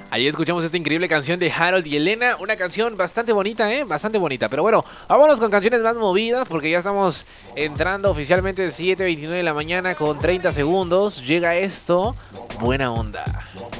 Ahí escuchamos esta increíble canción de Harold y Elena, una canción bastante bonita, bastante bonita. Pero bueno, vámonos con canciones más movidas porque ya estamos entrando oficialmente 7:29 de la mañana con 30 segundos. Llega esto, Buena Onda.